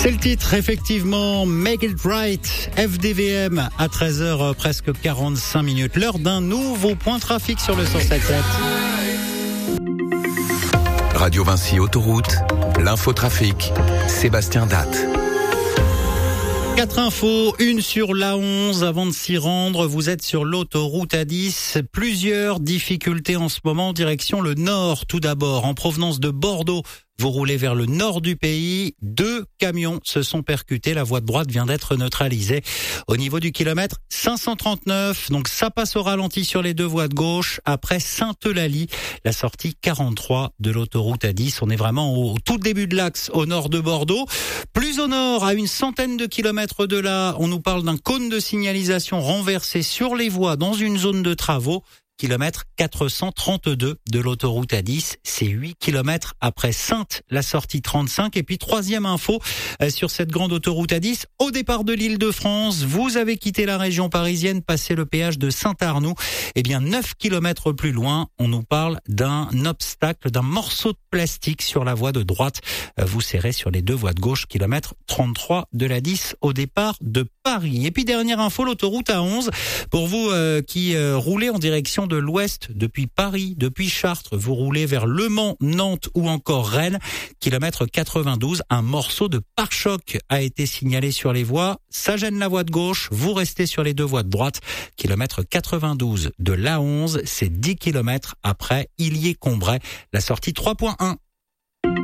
C'est le titre, effectivement, Make It Right, FDVM, à 13h, presque 45 minutes. L'heure d'un nouveau point trafic sur le 107.7. Radio Vinci Autoroute, l'infotrafic, Sébastien Datte. 4 infos, une sur l'A11 avant de s'y rendre. Vous êtes sur l'autoroute A10. Plusieurs difficultés en ce moment, direction le nord. Tout d'abord, en provenance de Bordeaux, vous roulez vers le nord du pays. 2 camions se sont percutés. La voie de droite vient d'être neutralisée. Au niveau du kilomètre 539, donc ça passe au ralenti sur les 2 voies de gauche. Après Sainte-Eulalie, la sortie 43 de l'autoroute A10. On est vraiment au tout début de l'axe au nord de Bordeaux. Plus au nord, à une centaine de kilomètres de là, on nous parle d'un cône de signalisation renversé sur les voies dans une zone de travaux. Kilomètre 432 de l'autoroute A10, c'est 8 kilomètres après Sainte, la sortie 35. Et puis troisième info sur cette grande autoroute A10, au départ de l'Île-de-France, vous avez quitté la région parisienne, passé le péage de Saint-Arnoux. Eh bien 9 kilomètres plus loin, on nous parle d'un obstacle, d'un morceau de plastique sur la voie de droite. Vous serrez sur les 2 voies de gauche, kilomètre 33 de la 10 au départ de Paris. Et puis dernière info, l'autoroute A11, pour vous qui roulez en direction de l'ouest, depuis Paris, depuis Chartres, vous roulez vers Le Mans, Nantes ou encore Rennes, kilomètre 92, un morceau de pare-choc a été signalé sur les voies, ça gêne la voie de gauche, vous restez sur les 2 voies de droite, kilomètre 92 de l'A11, c'est 10 kilomètres après Illiers-Combray, la sortie 3.1.